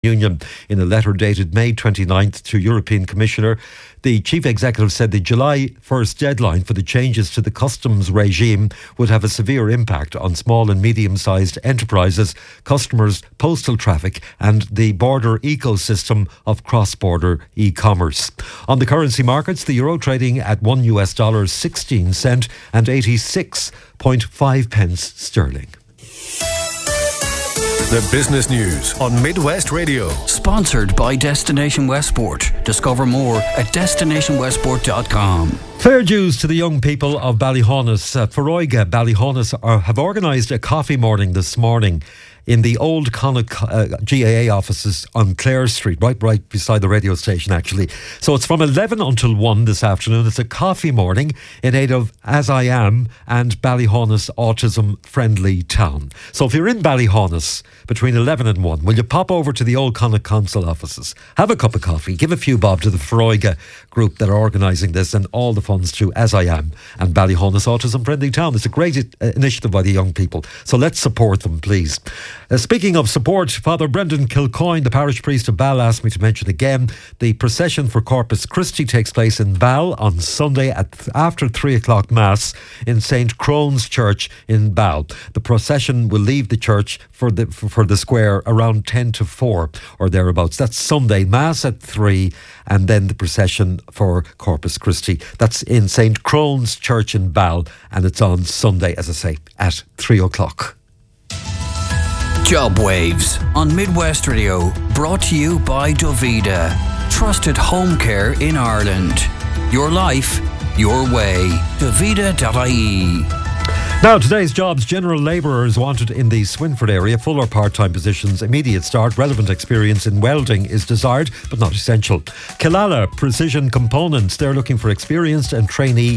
Union. In a letter dated May 29th to European Commissioner, the Chief Executive said the July 1st deadline for the changes to the customs regime would have a severe impact on small and medium-sized enterprises, customers, postal traffic and the border ecosystem of cross-border e-commerce. On the currency markets, the euro trading at $1.16 and 86.5 pence sterling. The business news on Midwest Radio. Sponsored by Destination Westport. Discover more at destinationwestport.com. Fair dues to the young people of Ballyhaunis. Foróige Ballyhaunis have organised a coffee morning this morning in the old Connacht GAA offices on Clare Street, right beside the radio station actually. So it's from 11 until 1 this afternoon. It's a coffee morning in aid of As I Am and Ballyhaunis Autism Friendly Town. So if you're in Ballyhaunis between 11 and 1, will you pop over to the old Connacht Council offices, have a cup of coffee, give a few bob to the Foróige group that are organising this, and all the funds to As I Am and Ballyhaunis Autism Friendly Town. It's a great initiative by the young people. So let's support them, please. Speaking of support, Father Brendan Kilcoyne, the parish priest of Ball, asked me to mention again the procession for Corpus Christi takes place in Ball on Sunday after 3 o'clock Mass in St. Crone's Church in Ball. The procession will leave the church for the square around 10 to 4 or thereabouts. That's Sunday, Mass at 3 and then the procession for Corpus Christi. That's in St. Crone's Church in Ball and it's on Sunday, as I say, at 3 o'clock. Job Waves on Midwest Radio, brought to you by Dovida. Trusted home care in Ireland. Your life, your way. Dovida.ie. Now, today's jobs: general labourers wanted in the Swinford area, full or part-time positions, immediate start, relevant experience in welding is desired but not essential. Killala Precision Components, they're looking for experienced and trainee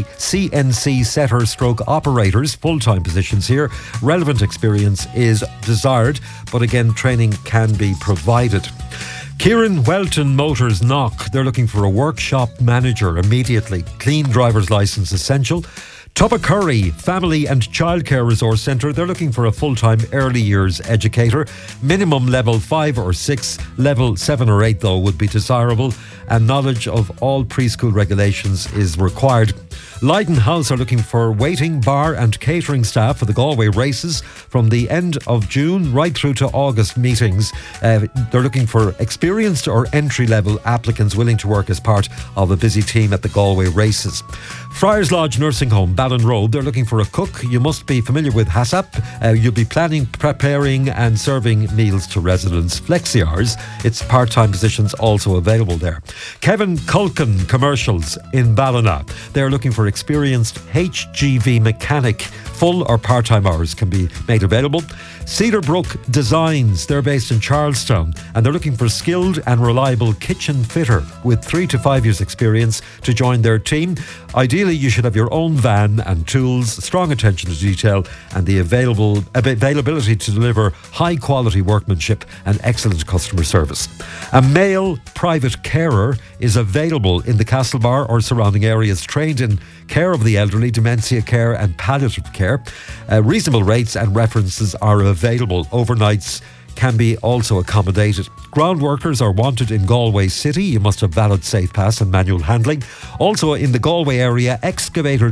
CNC setter stroke operators, full-time positions here. Relevant experience is desired, but again, training can be provided. Kieran Welton Motors Knock, they're looking for a workshop manager immediately. Clean driver's licence essential. Tuppacurry Family and Childcare Resource Centre, they're looking for a full-time early years educator. Minimum level 5 or 6, level 7 or 8 though would be desirable, and knowledge of all preschool regulations is required. Leyden House are looking for waiting, bar and catering staff for the Galway races from the end of June right through to August meetings. They're looking for experienced or entry-level applicants willing to work as part of a busy team at the Galway races. Friars Lodge Nursing Home, Ballinrobe, they're looking for a cook. You must be familiar with HACCP. You'll be planning, preparing and serving meals to residents. Flexi hours, it's part-time positions also available there. Kevin Culkin Commercials in Ballina, they're looking for experienced HGV mechanic. Full or part-time hours can be made available. Cedarbrook Designs, they're based in Charlestown and they're looking for skilled and reliable kitchen fitter with 3 to 5 years experience to join their team. Ideally, you should have your own van and tools, strong attention to detail and the availability to deliver high quality workmanship and excellent customer service. A male private carer is available in the Castlebar or surrounding areas, trained in care of the elderly, dementia care and palliative care. Reasonable rates and references are available. Overnights can be also accommodated. Ground workers are wanted in Galway City. You must have valid safe pass and manual handling. Also in the Galway area, excavator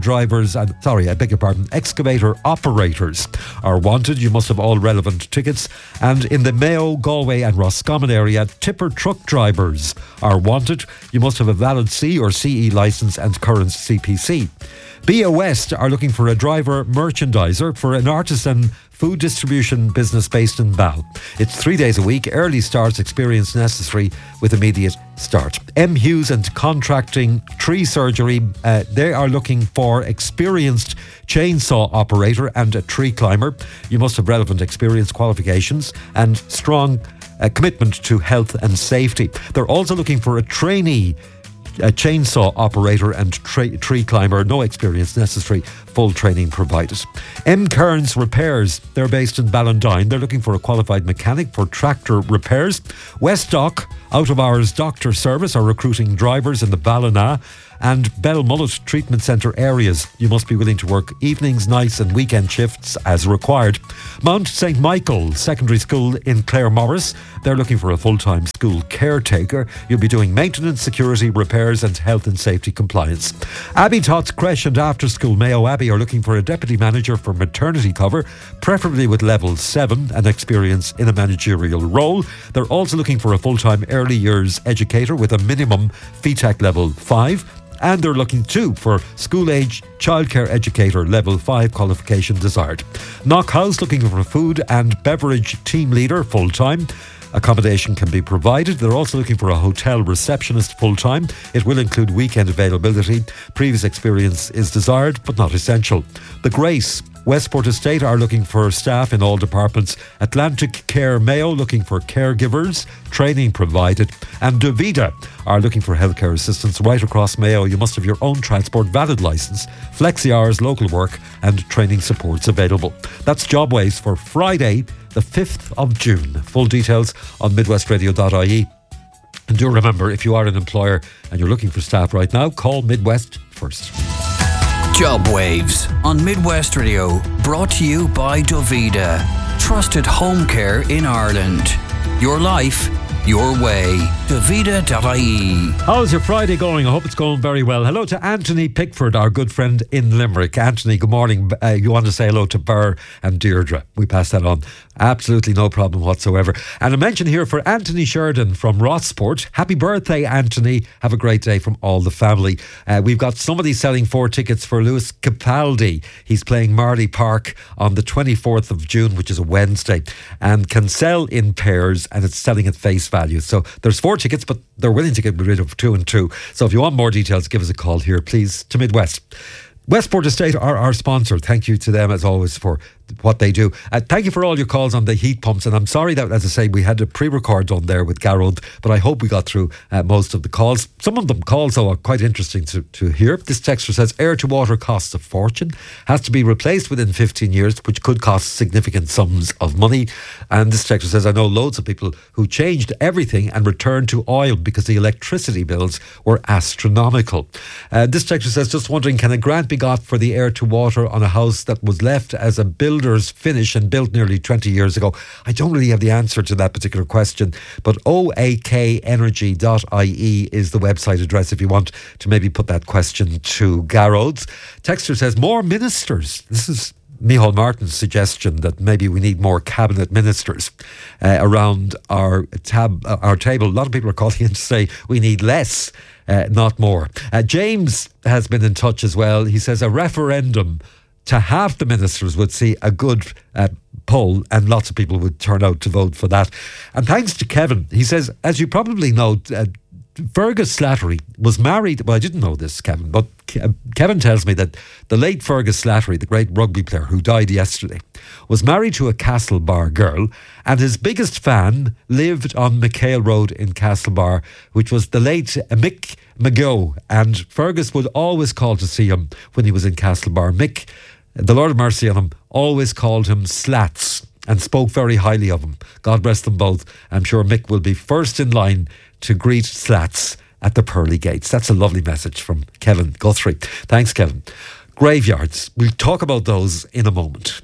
operators are wanted. You must have all relevant tickets. And in the Mayo, Galway and Roscommon area, tipper truck drivers are wanted. You must have a valid C or CE licence and current CPC. BA West are looking for a driver merchandiser for an artisan food distribution business based in Ball. It's 3 days a week, early starts, experience necessary with immediate start. M. Hughes and Contracting Tree Surgery, they are looking for experienced chainsaw operator and a tree climber. You must have relevant experience, qualifications and strong commitment to health and safety. They're also looking for a trainee a chainsaw operator and tree climber, no experience necessary, full training provided. M. Kearns Repairs, they're based in Ballandine. They're looking for a qualified mechanic for tractor repairs. Westdock, out of hours doctor service, are recruiting drivers in the Ballina. and Belmullet Treatment Centre areas. You must be willing to work evenings, nights and weekend shifts as required. Mount St Michael Secondary School in Claremorris, they're looking for a full-time school caretaker. You'll be doing maintenance, security, repairs and health and safety compliance. Abbey Tots Creche and After School Mayo Abbey are looking for a deputy manager for maternity cover, preferably with level 7 and experience in a managerial role. They're also looking for a full-time early years educator with a minimum FETAC level 5. And they're looking too for school-age childcare educator level 5 qualification desired. Knock House looking for a food and beverage team leader full-time. Accommodation can be provided. They're also looking for a hotel receptionist full-time. It will include weekend availability. Previous experience is desired but not essential. The Grace Westport Estate are looking for staff in all departments. Atlantic Care Mayo looking for caregivers, training provided. And Davida are looking for healthcare assistants right across Mayo. You must have your own transport valid licence, flexi hours, local work and training supports available. That's Jobways for Friday, the 5th of June. Full details on midwestradio.ie. And do remember, if you are an employer and you're looking for staff right now, call Midwest first. Jobwaves on Midwest Radio, brought to you by Davida. Trusted home care in Ireland. Your life, your way. Davida.ie. How's your Friday going? I hope it's going very well. Hello to Anthony Pickford, our good friend in Limerick. Anthony, good morning. You want to say hello to Burr and Deirdre. We pass that on. Absolutely no problem whatsoever. And a mention here for Anthony Sheridan from Rossport. Happy birthday, Anthony. Have a great day from all the family. We've got somebody selling 4 tickets for Lewis Capaldi. He's playing Marley Park on the 24th of June, which is a Wednesday, and can sell in pairs, and it's selling at face value. So there's 4 tickets, but they're willing to get rid of 2 and 2. So if you want more details, give us a call here, please, to Midwest. Westport Estate are our sponsor. Thank you to them, as always, for what they do. Thank you for all your calls on the heat pumps, and I'm sorry that, as I say, we had a pre-record on there with Garrod, but I hope we got through most of the calls. Some of them calls, though, are quite interesting to hear. This texter says air to water costs a fortune, has to be replaced within 15 years, which could cost significant sums of money. And this texter says, I know loads of people who changed everything and returned to oil because the electricity bills were astronomical. This texter says, just wondering, can a grant be got for the air to water on a house that was left as a builder's finish and built nearly 20 years ago? I don't really have the answer to that particular question, but oakenergy.ie is the website address if you want to maybe put that question to Garrod's. Texter says more ministers. This is Micheál Martin's suggestion that maybe we need more cabinet ministers around our table. A lot of people are calling in to say we need less, not more. James has been in touch as well. He says a referendum to have the ministers would see a good poll, and lots of people would turn out to vote for that. And thanks to Kevin, he says, as you probably know, Fergus Slattery was married. Well, I didn't know this, Kevin, but Kevin tells me that the late Fergus Slattery, the great rugby player who died yesterday, was married to a Castlebar girl, and his biggest fan lived on McHale Road in Castlebar, which was the late Mick McGough. And Fergus would always call to see him when he was in Castlebar. Mick, the Lord have mercy on him, always called him Slats and spoke very highly of him. God rest them both. I'm sure Mick will be first in line to greet Slats at the pearly gates. That's a lovely message from Kevin Guthrie. Thanks, Kevin. Graveyards. We'll talk about those in a moment.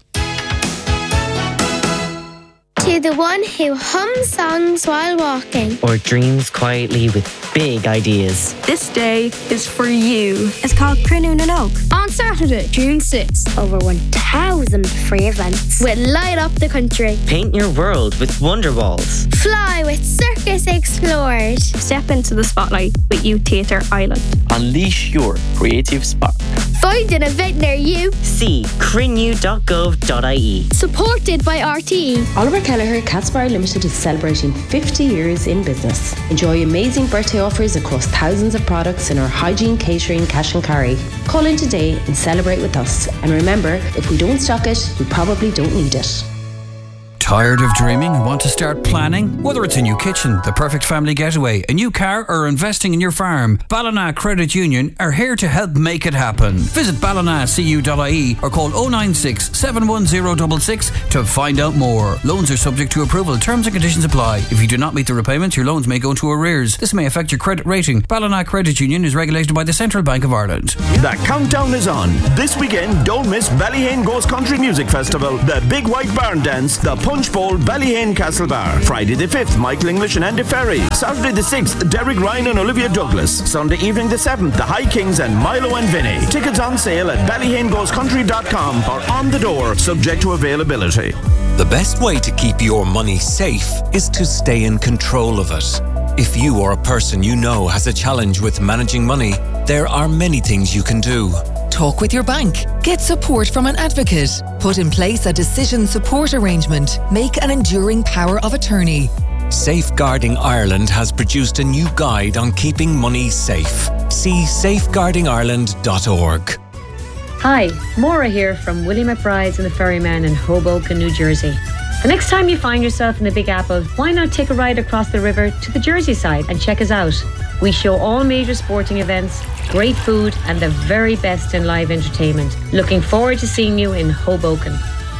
To the one who hums songs while walking, or dreams quietly with big ideas. This day is for you. It's called Crunoon and Oak. on Saturday, June 6th, over 1,000 free events will light up the country. Paint your world with Wonder Walls. Fly with Circus Explorers. Step into the spotlight with Youth Theatre Ireland. Unleash your creative spark. Find an event near you. See crinew.gov.ie. Supported by RTE. Oliver Kelleher Catspire Limited is celebrating 50 years in business. Enjoy amazing birthday offers across thousands of products in our hygiene, catering, cash and carry. Call in today and celebrate with us. And remember, if we don't stock it, we probably don't need it. Tired of dreaming and want to start planning? Whether it's a new kitchen, the perfect family getaway, a new car, or investing in your farm, Ballina Credit Union are here to help make it happen. Visit ballinacu.ie or call 096 710 66 to find out more. Loans are subject to approval. Terms and conditions apply. If you do not meet the repayments, your loans may go into arrears. This may affect your credit rating. Ballina Credit Union is regulated by the Central Bank of Ireland. The countdown is on. This weekend, don't miss Ballyhane Goes Country Music Festival, the Big White Barn Dance, the Punch Bowl, Ballyhane Castle Bar. Friday the 5th, Michael English and Andy Ferry. Saturday the 6th, Derek Ryan and Olivia Douglas. Sunday evening the 7th, the High Kings and Milo and Vinny. Tickets on sale at ballyhanegoescountry.com or on the door, subject to availability. The best way to keep your money safe is to stay in control of it. If you or a person you know has a challenge with managing money, there are many things you can do. Talk with your bank. Get support from an advocate. Put in place a decision support arrangement. Make an enduring power of attorney. Safeguarding Ireland has produced a new guide on keeping money safe. See safeguardingireland.org. Hi, Maura here from Willie McBride's and the Ferryman in Hoboken, New Jersey. The next time you find yourself in the Big Apple, why not take a ride across the river to the Jersey side and check us out? We show all major sporting events, great food and the very best in live entertainment. Looking forward to seeing you in Hoboken.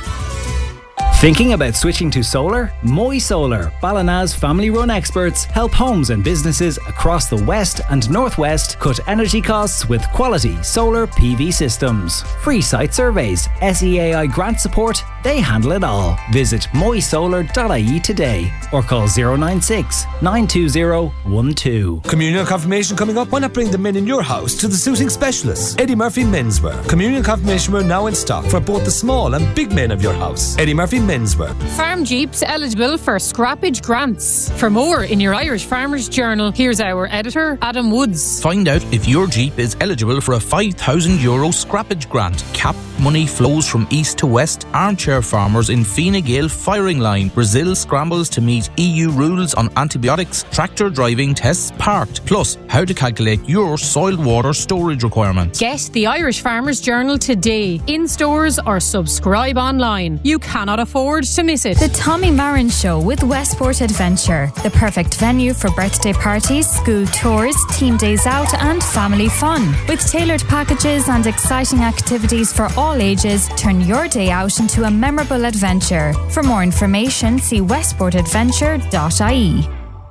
Thinking about switching to solar? Moy Solar, Ballina's family-run experts, help homes and businesses across the West and Northwest cut energy costs with quality solar PV systems. Free site surveys, SEAI grant support, they handle it all. Visit moysolar.ie today or call 096 920 12. Communion confirmation coming up. Why not bring the men in your house to the suiting specialists? Eddie Murphy Menswear. Communion confirmation wear now in stock for both the small and big men of your house. Eddie Murphy Menswear. Farm Jeeps eligible for scrappage grants. For more in your Irish Farmers Journal, here's our editor, Adam Woods. Find out if your Jeep is eligible for a €5,000 scrappage grant. Cap money flows from east to west. Armchair farmers in Fine Gael firing line. Brazil scrambles to meet EU rules on antibiotics. Tractor driving tests parked. Plus, how to calculate your soil water storage requirements. Get the Irish Farmers Journal today, in stores or subscribe online. You cannot afford to miss it. The Tommy Marin Show with Westport Adventure, the perfect venue for birthday parties, school tours, team days out and family fun. With tailored packages and exciting activities for all ages, turn your day out into a memorable adventure. For more information, see westportadventure.ie.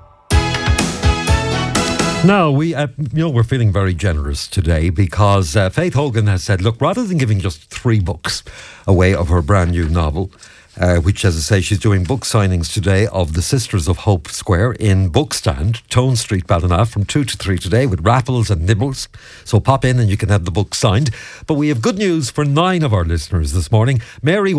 Now, we're feeling very generous today because Faith Hogan has said, look, rather than giving just 3 books away of her brand new novel, which, as I say, she's doing book signings today of The Sisters of Hope Square in Bookstand, Tone Street, Ballina, from 2 to 3 today with raffles and nibbles. So pop in and you can have the book signed. But we have good news for 9 of our listeners this morning. Mary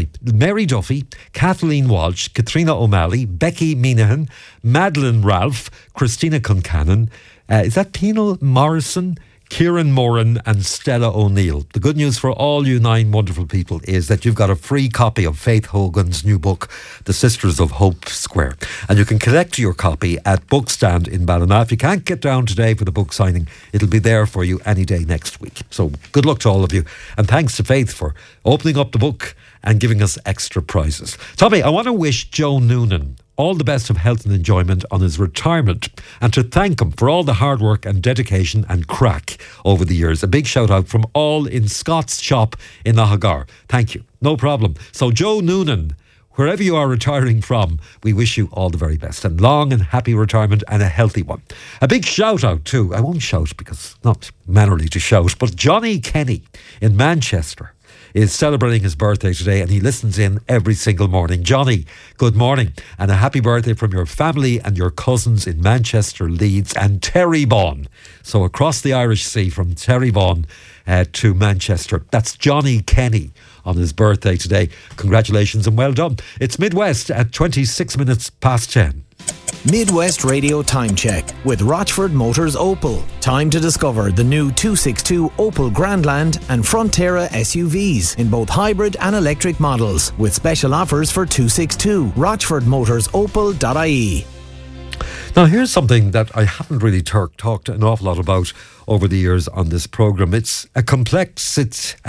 Duffy, Kathleen Walsh, Katrina O'Malley, Becky Minahan, Madeline Ralph, Christina Concannon, is that Penal Morrison, Kieran Moran and Stella O'Neill. The good news for all you 9 wonderful people is that you've got a free copy of Faith Hogan's new book, The Sisters of Hope Square. And you can collect your copy at Bookstand in Ballina. If you can't get down today for the book signing, it'll be there for you any day next week. So good luck to all of you. And thanks to Faith for opening up the book and giving us extra prizes. Tommy, I want to wish Joe Noonan all the best of health and enjoyment on his retirement and to thank him for all the hard work and dedication and crack over the years. A big shout out from all in Scott's shop in the Hagar. Thank you. No problem. So Joe Noonan, wherever you are retiring from, we wish you all the very best and long and happy retirement and a healthy one. A big shout out too, I won't shout because it's not mannerly to shout, but Johnny Kenny in Manchester is celebrating his birthday today and he listens in every single morning. Johnny, good morning and a happy birthday from your family and your cousins in Manchester, Leeds and Terrybawn. So across the Irish Sea from Terrybawn to Manchester. That's Johnny Kenny on his birthday today. Congratulations and well done. It's Midwest at 26 minutes past 10. Midwest Radio Time Check with Rochford Motors Opel. Time to discover the new 262 Opel Grandland and Frontera SUVs in both hybrid and electric models with special offers for 262. RochfordMotorsOpel.ie. Now, here's something that I haven't really talked an awful lot about over the years on this programme. It's a complex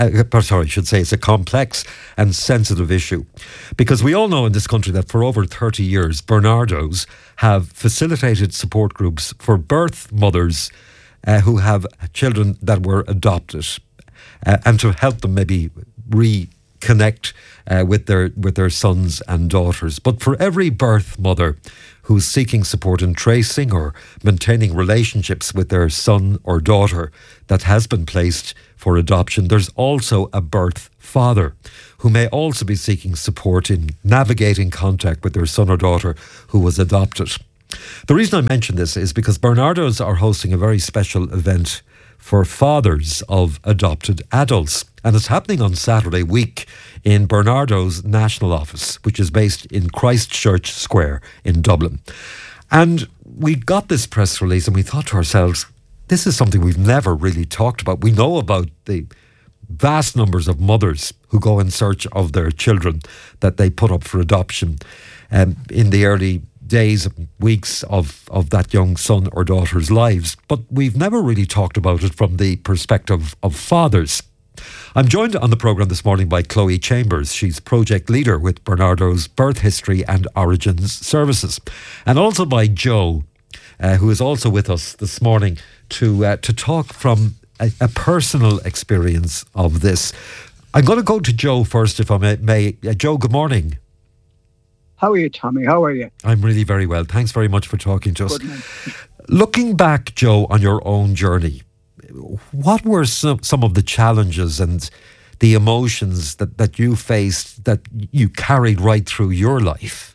and sensitive issue, because we all know in this country that for over 30 years, Bernardo's have facilitated support groups for birth mothers who have children that were adopted, and to help them maybe reconnect with their sons and daughters. But for every birth mother who's seeking support in tracing or maintaining relationships with their son or daughter that has been placed for adoption, there's also a birth father who may also be seeking support in navigating contact with their son or daughter who was adopted. The reason I mention this is because Bernardo's are hosting a very special event for fathers of adopted adults, and it's happening on Saturday week in Bernardo's national office, which is based in Christchurch Square in Dublin. And we got this press release and we thought to ourselves, this is something we've never really talked about. We know about the vast numbers of mothers who go in search of their children that they put up for adoption in the early days, weeks of that young son or daughter's lives. But we've never really talked about it from the perspective of fathers. I'm joined on the programme this morning by Chloe Chambers. She's project leader with Bernardo's Birth History and Origins Services. And also by Joe, who is also with us this morning to talk from a personal experience of this. I'm going to go to Joe first, if I may. Joe, good morning. How are you, Tommy? How are you? I'm really very well. Thanks very much for talking to us. Looking back, Joe, on your own journey, what were some of the challenges and the emotions that you faced, that you carried right through your life?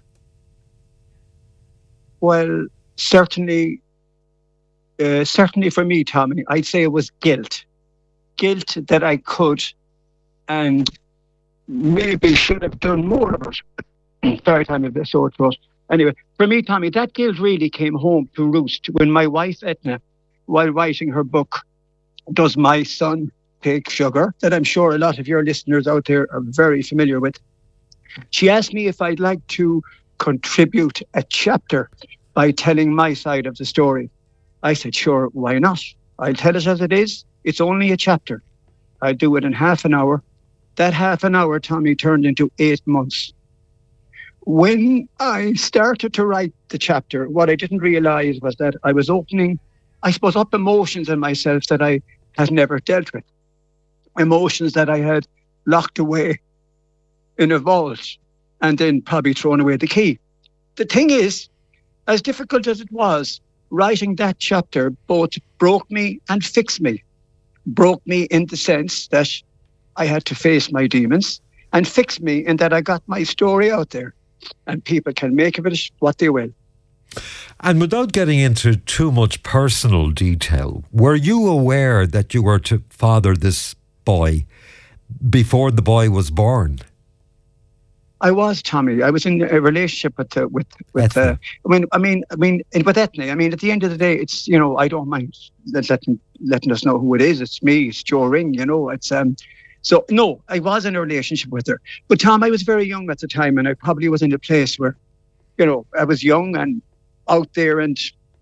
Well, certainly for me, Tommy, I'd say it was guilt. Guilt that I could and maybe should have done more of it. Sorry, Tommy, a sore throat. Anyway, for me, Tommy, that guilt really came home to roost when my wife, Etna, while writing her book, Does My Son Take Sugar?, that I'm sure a lot of your listeners out there are very familiar with, she asked me if I'd like to contribute a chapter by telling my side of the story. I said, sure, why not? I'll tell it as it is. It's only a chapter. I'll do it in half an hour. That half an hour, Tommy, turned into 8 months. When I started to write the chapter, what I didn't realise was that I was opening, I suppose, up emotions in myself that I had never dealt with. Emotions that I had locked away in a vault and then probably thrown away the key. The thing is, as difficult as it was, writing that chapter both broke me and fixed me. Broke me in the sense that I had to face my demons, and fixed me in that I got my story out there. And people can make of it what they will. And without getting into too much personal detail, were you aware that you were to father this boy before the boy was born? I was, Tommy. I was in a relationship with Ethne. With Ethne. I mean, at the end of the day, it's, I don't mind letting us know who it is. It's me. It's Joe Ring. It's So, no, I was in a relationship with her. But, Tom, I was very young at the time, and I probably was in a place where, I was young and out there, and,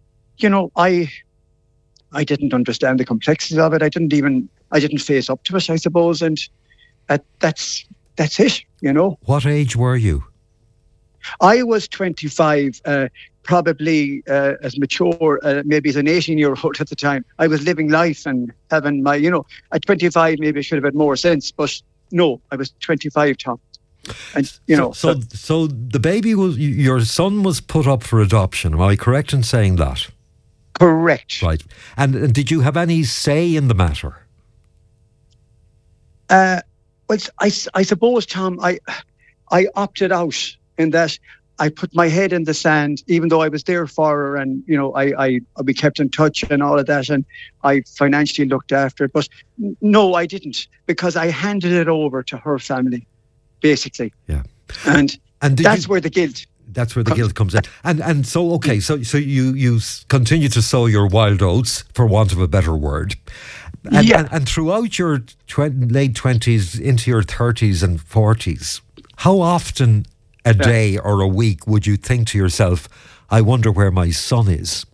I didn't understand the complexities of it. I didn't face up to it, I suppose, and that's it, What age were you? I was 25, probably as mature, maybe as an 18-year-old at the time. I was living life and having my, at 25, maybe I should have had more sense, but no, I was 25, Tom. And, So the baby your son was put up for adoption. Am I correct in saying that? Correct. Right. And did you have any say in the matter? Well, I suppose, Tom, I opted out in that I put my head in the sand, even though I was there for her, and we kept in touch and all of that, and I financially looked after it. But no, I didn't, because I handed it over to her family, basically. Yeah, and that's where the guilt. That's where the guilt comes in. And so okay, so you continue to sow your wild oats, for want of a better word. And throughout your late 20s into your 30s and 40s, how often a day or a week would you think to yourself, I wonder where my son is?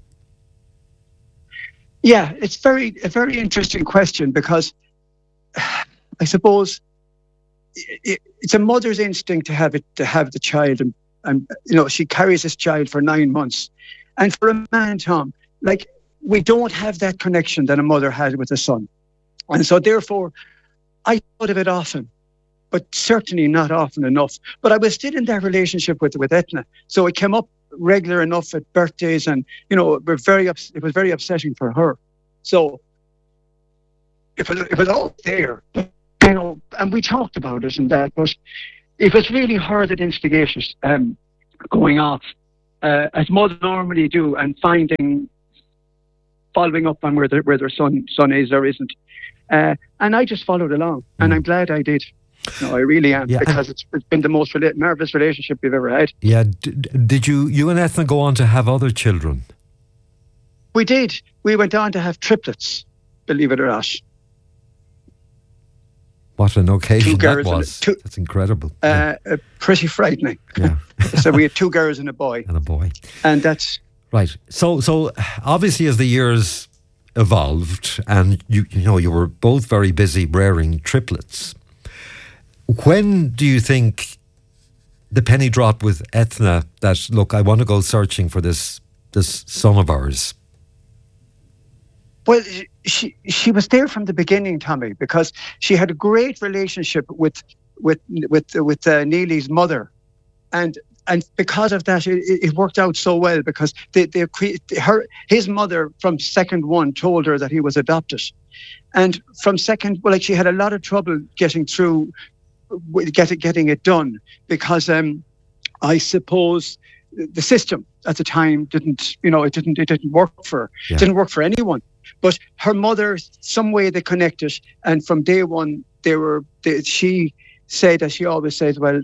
Yeah, it's a very interesting question, because I suppose it's a mother's instinct to have the child, and she carries this child for 9 months. And for a man, Tom, like, we don't have that connection that a mother had with a son. And so therefore, I thought of it often, but certainly not often enough. But I was still in that relationship with Etna. So it came up regular enough at birthdays, and, it was very upsetting for her. So it was all there, and we talked about it and that, but it was really her that instigated going off, as mothers normally do, and following up on where their son is or isn't. And I just followed along, and I'm glad I did. No, I really am, because it's been the most marvellous relationship we've ever had. Yeah. Did you and Ethna go on to have other children? We did. We went on to have triplets, believe it or not. What an occasion that was. That's incredible. Pretty frightening. Yeah. So we had 2 girls and a boy. And that's... Right. So obviously, as the years evolved, and you were both very busy rearing triplets, when do you think the penny dropped with Ethna that, look, I want to go searching for this son of ours? Well, she was there from the beginning, Tommy, because she had a great relationship with Neely's mother, and because of that, it worked out so well, because his mother from second one told her that he was adopted, and from second, she had a lot of trouble getting through, getting it done, because I suppose the system at the time didn't work for her. Yeah. It didn't work for anyone. But her mother, some way they connected, and from day one, she said, as she always says, well,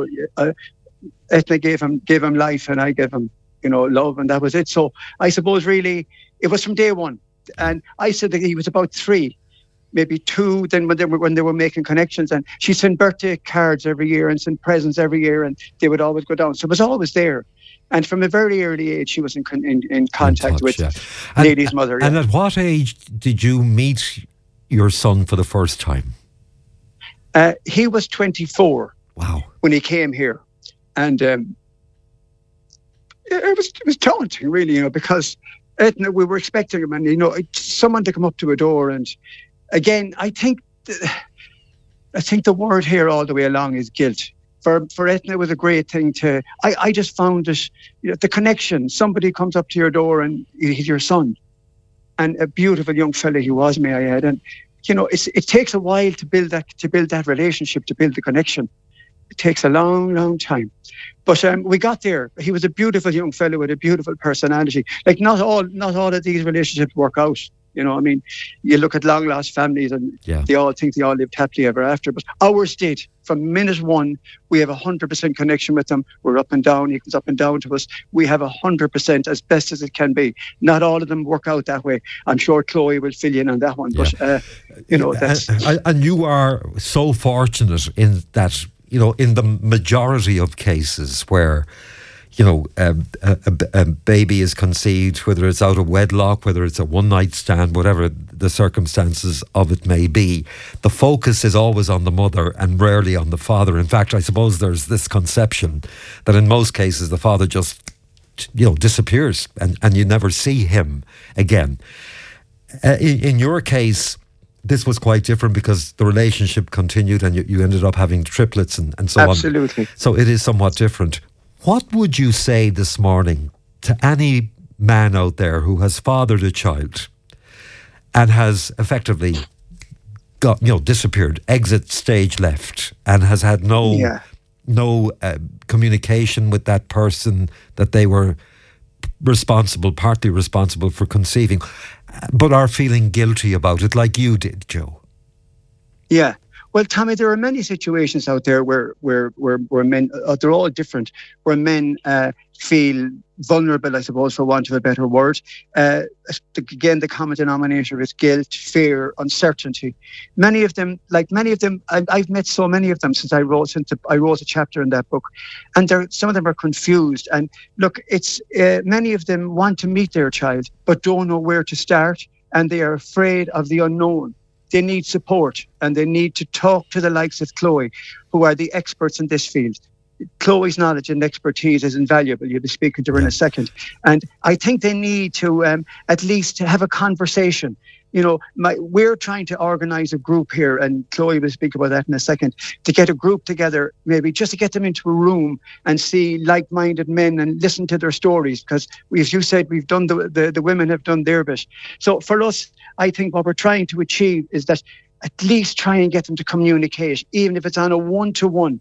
Ethna gave him life, and I gave him, love, and that was it. So I suppose really it was from day one. And I said that he was about 3, maybe 2. Then when they were making connections, and she sent birthday cards every year and sent presents every year, and they would always go down. So it was always there. And from a very early age, she was in contact with Neely's mother. And at what age did you meet your son for the first time? He was 24. Wow. When he came here. And it was daunting, really, because we were expecting him, and, someone to come up to a door. And again, I think the word here all the way along is guilt. For Ethna, it was a great thing to... I just found it, the connection. Somebody comes up to your door, and he's your son. And a beautiful young fella he was, may I add. And, it takes a while to build that relationship, to build the connection. It takes a long, long time. But we got there. He was a beautiful young fellow with a beautiful personality. Like, not all of these relationships work out. You look at long-lost families, and they all think they all lived happily ever after. But ours did. From minute one, we have 100% connection with them. We're up and down. He comes up and down to us. We have 100% as best as it can be. Not all of them work out that way. I'm sure Chloe will fill you in on that one. Yeah. But, that's... And you are so fortunate in that, in the majority of cases where... a baby is conceived, whether it's out of wedlock, whether it's a one-night stand, whatever the circumstances of it may be, the focus is always on the mother and rarely on the father. In fact, I suppose there's this conception that in most cases the father just, disappears and you never see him again. In your case, this was quite different because the relationship continued and you ended up having triplets and so on. Absolutely. So it is somewhat different. What would you say this morning to any man out there who has fathered a child and has effectively got, disappeared, exit stage left, and has had no communication with that person that they were partly responsible for conceiving, but are feeling guilty about it like you did, Joe? Yeah. Well, Tommy, there are many situations out there where men, they're all different, where men feel vulnerable, I suppose, for want of a better word. Again, the common denominator is guilt, fear, uncertainty. Many of them, I've met so many of them since I wrote a chapter in that book, and some of them are confused. And look, it's many of them want to meet their child, but don't know where to start, and they are afraid of the unknown. They need support, and they need to talk to the likes of Chloe, who are the experts in this field. Chloe's knowledge and expertise is invaluable. You'll be speaking to her in a second. And I think they need to at least have a conversation. You know, we're trying to organise a group here, and Chloe will speak about that in a second, to get a group together, maybe just to get them into a room and see like-minded men and listen to their stories, because, as you said, we've done the women have done their bit. So for us, I think what we're trying to achieve is that at least try and get them to communicate, even if it's on a one-to-one,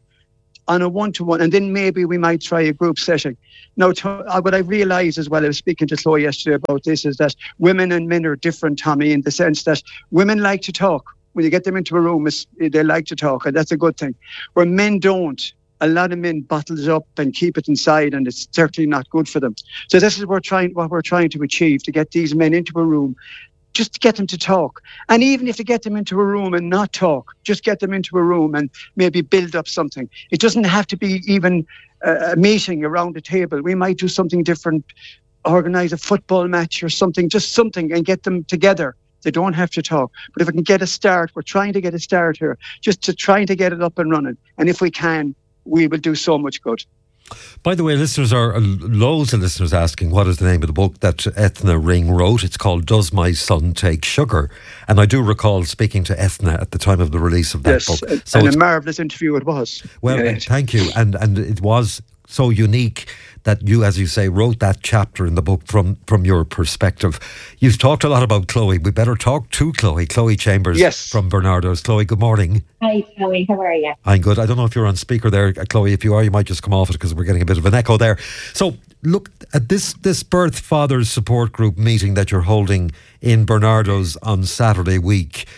and then maybe we might try a group session. Now, what I realised as well, I was speaking to Chloe yesterday about this, is that women and men are different, Tommy, in the sense that women like to talk. When you get them into a room, they like to talk, and that's a good thing. Where men don't. A lot of men bottle it up and keep it inside, and it's certainly not good for them. So this is what we're trying to achieve, to get these men into a room, just to get them to talk. And even if they get them into a room and not talk, just get them into a room and maybe build up something. It doesn't have to be even a meeting around a table. We might do something different, organise a football match or something, just something, and get them together. They don't have to talk. But if we can get a start, we're trying to get a start here, just to trying to get it up and running. And if we can, we will do so much good. By the way, loads of listeners asking what is the name of the book that Ethna Ring wrote. It's called Does My Son Take Sugar? And I do recall speaking to Ethna at the time of the release of that book. So and a marvellous interview it was. Well, thank you. And it was so unique that you, as you say, wrote that chapter in the book from your perspective. You've talked a lot about Chloe. We better talk to Chloe Chambers from Bernardo's. Chloe, good morning. Hi, Chloe. How are you? I'm good. I don't know if you're on speaker there, Chloe. If you are, you might just come off it because we're getting a bit of an echo there. So, look, at this Birth Fathers Support Group meeting that you're holding in Bernardo's on Saturday week,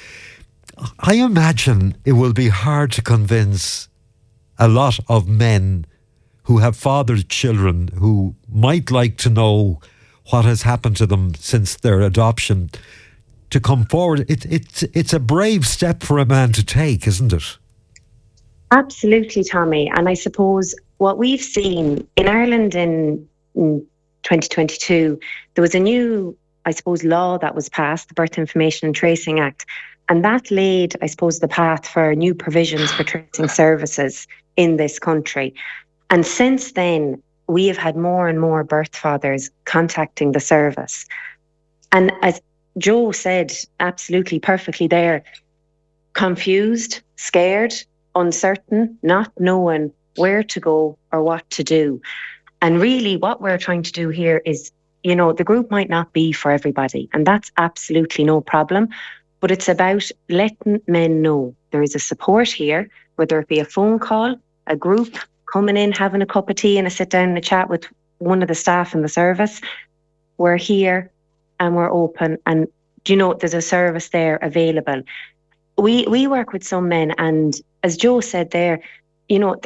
I imagine it will be hard to convince a lot of men who have fathered children who might like to know what has happened to them since their adoption to come forward. It's a brave step for a man to take, isn't it? Absolutely, Tommy. And I suppose what we've seen in Ireland in 2022, there was a new, I suppose, law that was passed, the Birth Information and Tracing Act. And that laid, I suppose, the path for new provisions for tracing services in this country. And since then, we have had more and more birth fathers contacting the service. And as Joe said, absolutely perfectly there, confused, scared, uncertain, not knowing where to go or what to do. And really what we're trying to do here is, you know, the group might not be for everybody, and that's absolutely no problem. But it's about letting men know there is a support here, whether it be a phone call, a group, coming in, having a cup of tea and a sit down and a chat with one of the staff in the service. We're here and we're open, and you know, there's a service there available. We work with some men, and as Joe said there, you know,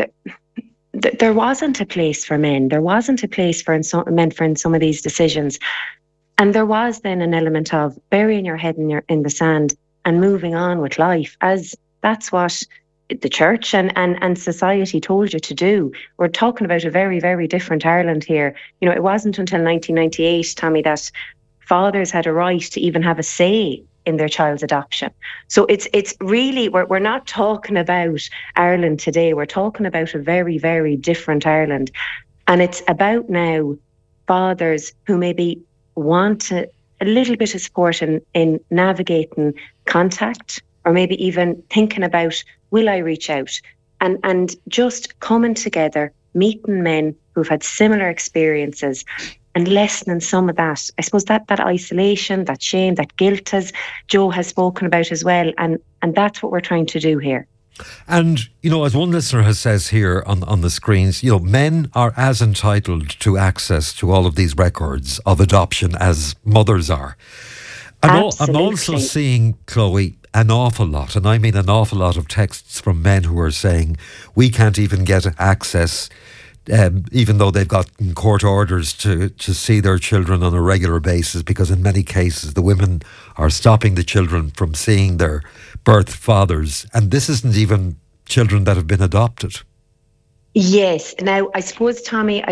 there wasn't a place for men. There wasn't a place for men for some of these decisions. And there was then an element of burying your head in the sand and moving on with life, as that's what the church and society told you to do. We're talking about a very, very different Ireland here. You know, it wasn't until 1998, Tommy, that fathers had a right to even have a say in their child's adoption. So it's really, we're not talking about Ireland today. We're talking about a very, very different Ireland. And it's about now fathers who maybe want a little bit of support in navigating contact, or maybe even thinking about, will I reach out? And just coming together, meeting men who've had similar experiences and lessening some of that, I suppose, that isolation, that shame, that guilt, as Joe has spoken about as well. And that's what we're trying to do here. And, you know, as one listener has says here on the screens, you know, men are as entitled to access to all of these records of adoption as mothers are. I'm also seeing, Chloe, an awful lot, and I mean an awful lot of texts from men who are saying we can't even get access, even though they've gotten court orders to see their children on a regular basis, because in many cases the women are stopping the children from seeing their birth fathers. And this isn't even children that have been adopted. Yes. Now, I suppose, Tommy,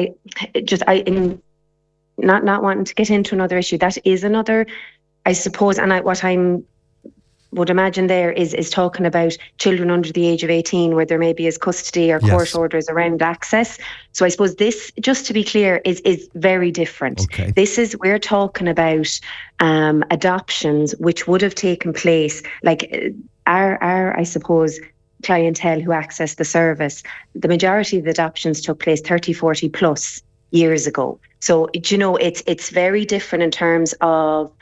not wanting to get into another issue, that is another, I suppose, and what I'm would imagine there is talking about children under the age of 18 where there maybe is custody or court orders around access. So I suppose this, just to be clear, is very different. Okay. We're talking about adoptions which would have taken place, like our I suppose, clientele who access the service. The majority of the adoptions took place 30, 40 plus years ago. So, it's very different in terms of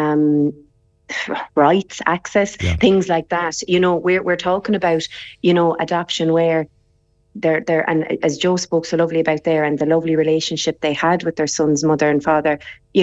rights, access, things like that. We're talking about, adoption where they're and as Joe spoke so lovely about there, and the lovely relationship they had with their son's mother and father,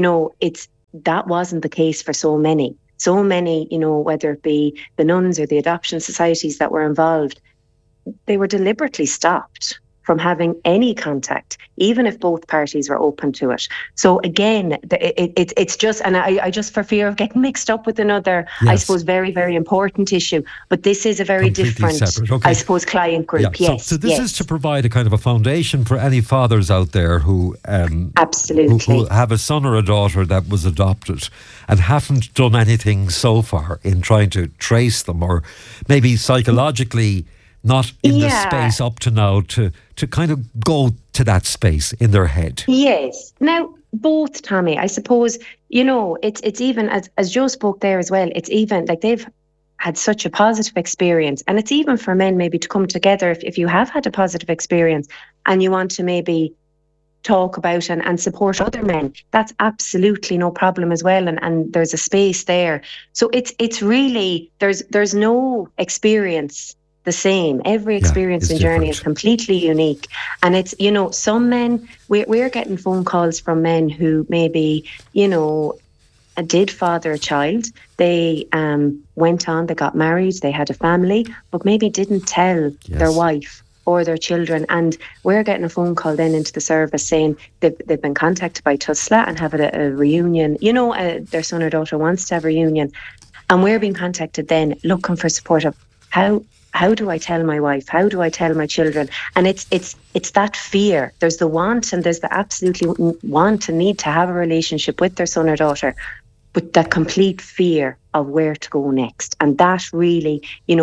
that wasn't the case for so many, whether it be the nuns or the adoption societies that were involved, they were deliberately stopped from having any contact, even if both parties were open to it. So again, it's just, and I just, for fear of getting mixed up with another, I suppose, very, very important issue, but this is a very different, I suppose, client group. Yeah. So this is to provide a kind of a foundation for any fathers out there who absolutely who have a son or a daughter that was adopted and haven't done anything so far in trying to trace them, or maybe psychologically not in the space up to now to kind of go to that space in their head. Yes. Now, both, Tommy, I suppose, it's even, as Joe spoke there as well, it's even like they've had such a positive experience, and it's even for men maybe to come together if you have had a positive experience and you want to maybe talk about and support other men, that's absolutely no problem as well, and there's a space there. So it's really, there's no experience the same. Every experience and journey is completely unique. And it's, some men, we're getting phone calls from men who maybe, did father a child. They went on, they got married, they had a family, but maybe didn't tell their wife or their children. And we're getting a phone call then into the service saying they've been contacted by TUSLA and having a reunion. Their son or daughter wants to have a reunion. And we're being contacted then looking for support of how do I tell my wife? How do I tell my children? And it's that fear. There's the want and there's the absolutely want and need to have a relationship with their son or daughter, but that complete fear of where to go next. And that really,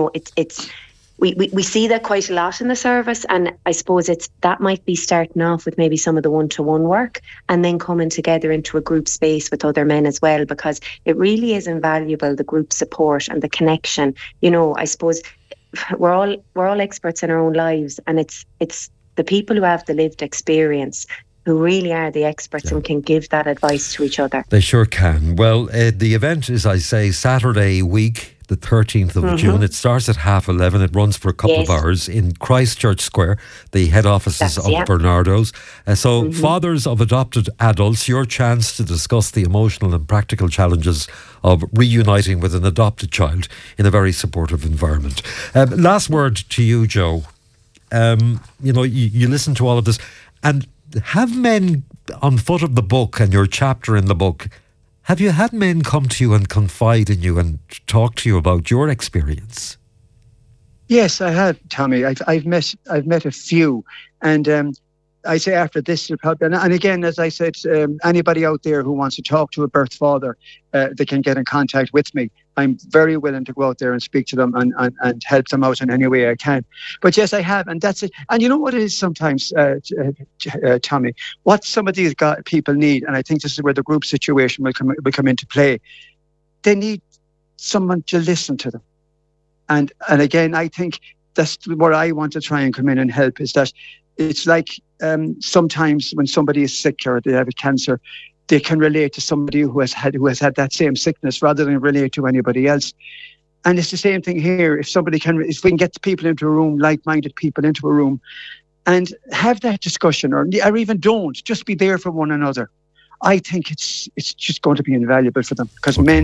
we see that quite a lot in the service. And I suppose that might be starting off with maybe some of the one-to-one work and then coming together into a group space with other men as well, because it really is invaluable, the group support and the connection. I suppose we're all experts in our own lives, and it's the people who have the lived experience who really are the experts and can give that advice to each other. They sure can. Well, the event is, I say, Saturday week, the 13th of June. It starts at 11:30. It runs for a couple of hours in Christchurch Square, the head offices of Bernardo's. So fathers of adopted adults, your chance to discuss the emotional and practical challenges of reuniting with an adopted child in a very supportive environment. Last word to you, Joe. You listen to all of this, and have men on foot of the book and your chapter in the book, have you had men come to you and confide in you and talk to you about your experience? Yes, I have, Tommy. I've met a few, and I say after this, and again, as I said, anybody out there who wants to talk to a birth father, they can get in contact with me. I'm very willing to go out there and speak to them and help them out in any way I can. But yes, I have, and that's it. And you know what it is sometimes, Tommy, what some of these people need, and I think this is where the group situation will come into play. They need someone to listen to them. And again, I think that's where I want to try and come in and help, is that it's like sometimes when somebody is sick or they have a cancer, they can relate to somebody who has had that same sickness rather than relate to anybody else. And it's the same thing here. If we can get people into a room, like-minded people into a room, and have that discussion, or even don't, just be there for one another, I think it's just going to be invaluable for them, because men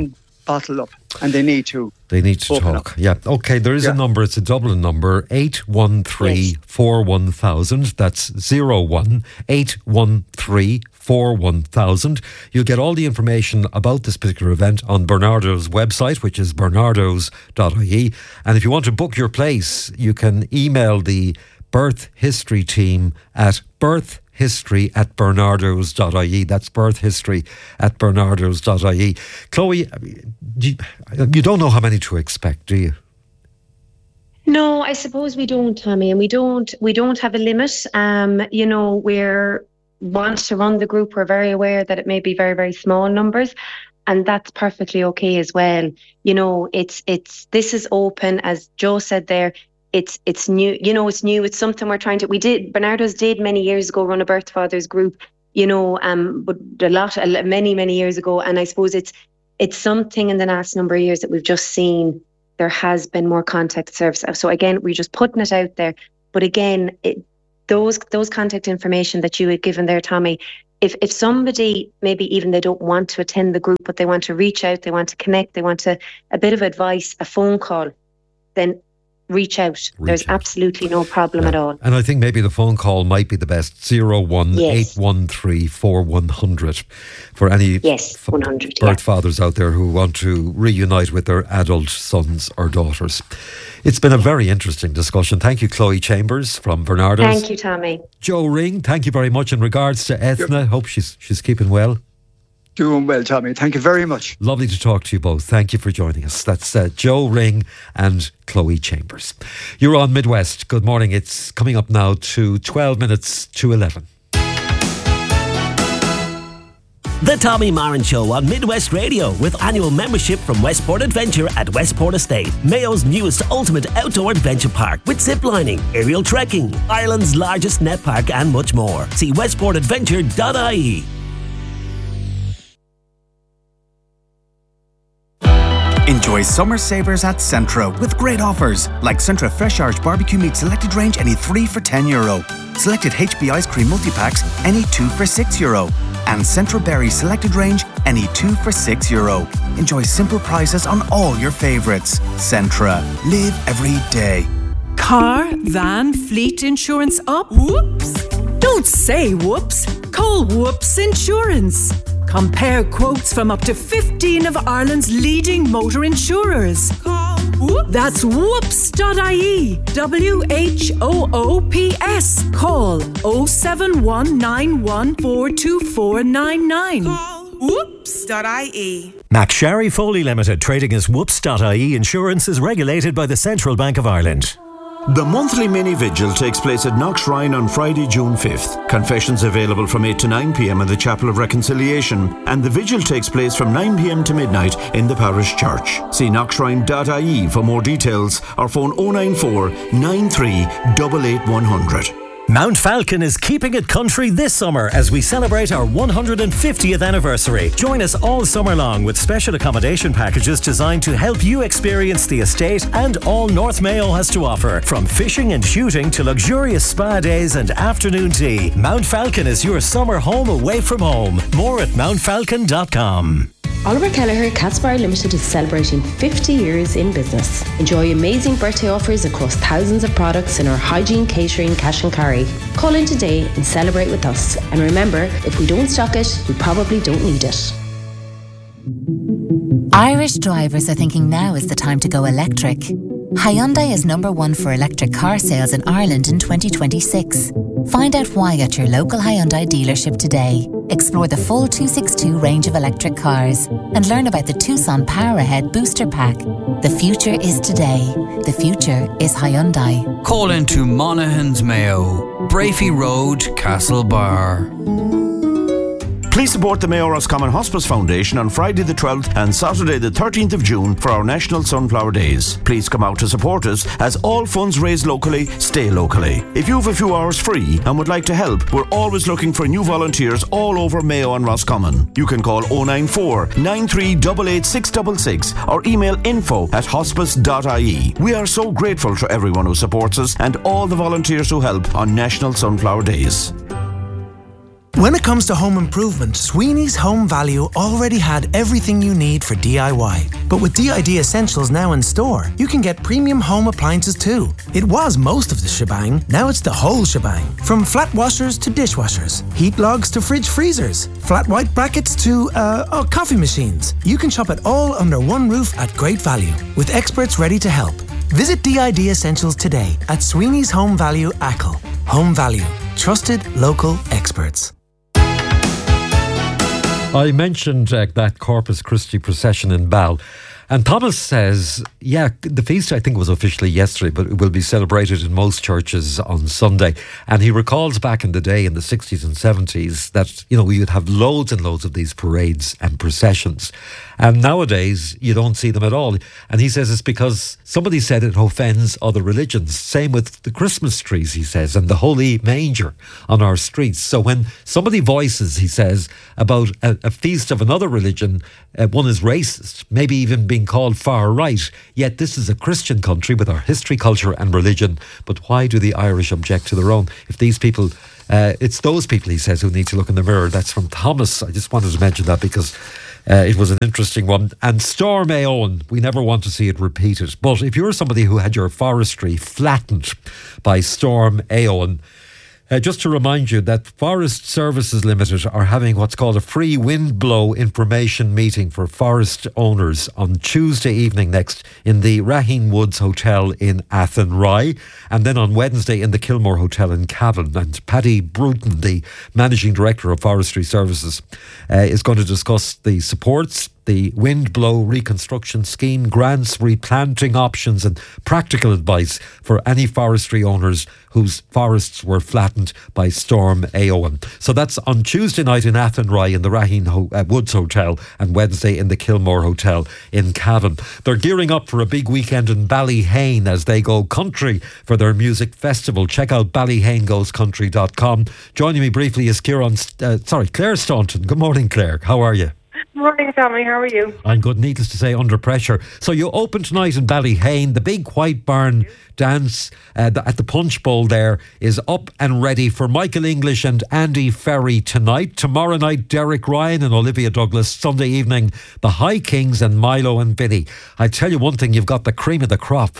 bottle up, and they need to. They need to talk. Yeah. Okay, there is a number. It's a Dublin number, 813-41000. That's 01-813-41000. You'll get all the information about this particular event on Bernardo's website, which is bernardos.ie. And if you want to book your place, you can email the Birth History team at birthhistory@bernardos.ie. That's birthhistory@bernardos.ie. Chloe, you don't know how many to expect, do you? No, I suppose we don't, Tommy, and we don't have a limit. We want to run the group. We're very aware that it may be very, very small numbers, and that's perfectly okay as well. This is open, as Joe said there. It's new, it's new. It's something we're trying to, Bernardo's did many years ago run a Birth Fathers group, but many years ago. And I suppose it's something in the last number of years that we've just seen there has been more contact service. So again, we're just putting it out there. But again, those contact information that you had given there, Tommy, if somebody, maybe even they don't want to attend the group, but they want to reach out, they want to connect, they want a bit of advice, a phone call, then reach out. There's absolutely no problem at all. And I think maybe the phone call might be the best, 01-813-4100 for any 100, birth fathers out there who want to reunite with their adult sons or daughters. It's been a very interesting discussion. Thank you, Chloe Chambers from Bernardo's. Thank you, Tommy. Joe Ring, thank you very much in regards to Ethna. Hope she's keeping well. Doing well, Tommy. Thank you very much. Lovely to talk to you both. Thank you for joining us. That's Joe Ring and Chloe Chambers. You're on Midwest. Good morning. It's coming up now to 12 minutes to 11. The Tommy Marin Show on Midwest Radio, with annual membership from Westport Adventure at Westport Estate, Mayo's newest ultimate outdoor adventure park with ziplining, aerial trekking, Ireland's largest net park and much more. See westportadventure.ie. Enjoy summer savers at Centra with great offers like Centra Fresh Irish Barbecue Meat Selected Range, any 3 for €10. Selected HB Ice Cream Multi-Packs, any 2 for €6. And Centra Berry Selected Range, any 2 for €6. Enjoy simple prices on all your favourites. Centra. Live every day. Car, van, fleet insurance up? Whoops! Don't say whoops. Call Whoops Insurance. Compare quotes from up to 15 of Ireland's leading motor insurers. Call Whoops. That's whoops.ie. WHOOPS. Call 07191424999. Call whoops.ie. McSharry Foley Limited, trading as whoops.ie Insurance, is regulated by the Central Bank of Ireland. The monthly mini vigil takes place at Knock Shrine on Friday, June 5th. Confessions available from 8 to 9 p.m. in the Chapel of Reconciliation, and the vigil takes place from 9 p.m. to midnight in the parish church. See knockshrine.ie for more details or phone 094 93 88100. Mount Falcon is keeping it country this summer as we celebrate our 150th anniversary. Join us all summer long with special accommodation packages designed to help you experience the estate and all North Mayo has to offer. From fishing and shooting to luxurious spa days and afternoon tea, Mount Falcon is your summer home away from home. More at mountfalcon.com. Oliver Kelleher Catsbar Limited is celebrating 50 years in business. Enjoy amazing birthday offers across thousands of products in our hygiene, catering, cash and carry. Call in today and celebrate with us. And remember, if we don't stock it, we probably don't need it. Irish drivers are thinking now is the time to go electric. Hyundai is #1 for electric car sales in Ireland in 2026. Find out why at your local Hyundai dealership today. Explore the full 262 range of electric cars and learn about the Tucson Power Ahead Booster Pack. The future is today. The future is Hyundai. Call into Monaghan's Mayo, Brafey Road, Castlebar. Please support the Mayo Roscommon Hospice Foundation on Friday the 12th and Saturday the 13th of June for our National Sunflower Days. Please come out to support us, as all funds raised locally stay locally. If you have a few hours free and would like to help, we're always looking for new volunteers all over Mayo and Roscommon. You can call 094 9388 666 or email info@hospice.ie. We are so grateful to everyone who supports us and all the volunteers who help on National Sunflower Days. When it comes to home improvement, Sweeney's Home Value already had everything you need for DIY. But with DID Essentials now in store, you can get premium home appliances too. It was most of the shebang, now it's the whole shebang. From flat washers to dishwashers, heat logs to fridge freezers, flat white brackets to, coffee machines. You can shop it all under one roof at great value, with experts ready to help. Visit DID Essentials today at Sweeney's Home Value Achill. Home Value. Trusted local experts. I mentioned that Corpus Christi procession in Bal. And Thomas says, the feast I think was officially yesterday, but it will be celebrated in most churches on Sunday. And he recalls back in the day in the 60s and 70s that, you'd have loads and loads of these parades and processions. And nowadays, you don't see them at all. And he says it's because somebody said it offends other religions. Same with the Christmas trees, he says, and the holy manger on our streets. So when somebody voices, he says, about a feast of another religion, one is racist, maybe even being called far right. Yet this is a Christian country with our history, culture and religion. But why do the Irish object to their own? If these people, it's those people, he says, who need to look in the mirror. That's from Thomas. I just wanted to mention that because it was an interesting one. And Storm Éowyn, we never want to see it repeated. But if you're somebody who had your forestry flattened by Storm Éowyn, just to remind you that Forest Services Limited are having what's called a free windblow information meeting for forest owners on Tuesday evening next in the Raheen Woods Hotel in Athenry, and then on Wednesday in the Kilmore Hotel in Cavan. And Paddy Bruton, the Managing Director of Forestry Services, is going to discuss the supports, the windblow reconstruction scheme, grants, replanting options and practical advice for any forestry owners whose forests were flattened by Storm Éowyn. So that's on Tuesday night in Athenry in the Raheen Woods Hotel and Wednesday in the Kilmore Hotel in Cavan. They're gearing up for a big weekend in Ballyhane as they go country for their music festival. Check out ballyhanegoescountry.com. Joining me briefly is Claire Staunton. Good morning, Claire. How are you? Morning, Tommy. How are you? I'm good. Needless to say, under pressure. So you open tonight in Ballyhane. The big White Barn dance at the Punch Bowl there is up and ready for Michael English and Andy Ferry tonight. Tomorrow night, Derek Ryan and Olivia Douglas. Sunday evening, the High Kings and Milo and Vinny. I tell you one thing, you've got the cream of the crop.